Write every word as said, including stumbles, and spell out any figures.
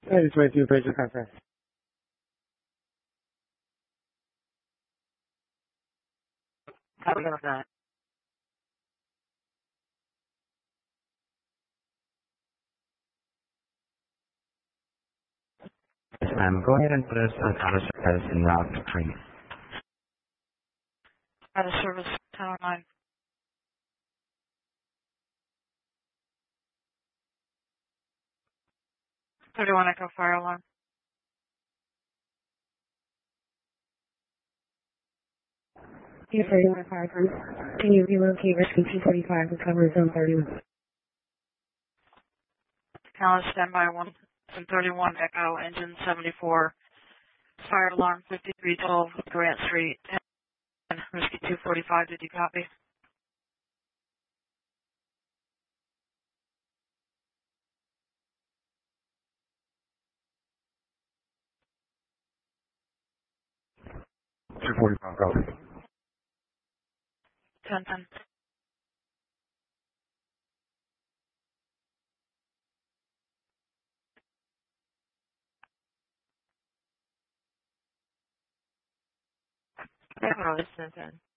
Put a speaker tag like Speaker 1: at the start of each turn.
Speaker 1: I just went through a bridge conference.
Speaker 2: How are we going with that?
Speaker 3: Yes, ma'am. Go ahead and put us on auto service in route three.
Speaker 2: Out of service, ten oh nine. thirty-one Echo Fire Alarm.
Speaker 4: P thirty-one Fire Group. Can you relocate Rescue two forty-five to cover zone thirty-one?
Speaker 2: Callis standby one and thirty-one Echo engine seventy-four. Fire alarm fifty-three twelve Grant Street. And Rescue two forty-five, did you copy?
Speaker 3: two forty-five, go.
Speaker 2: ten ten.
Speaker 5: Echo is ten ten.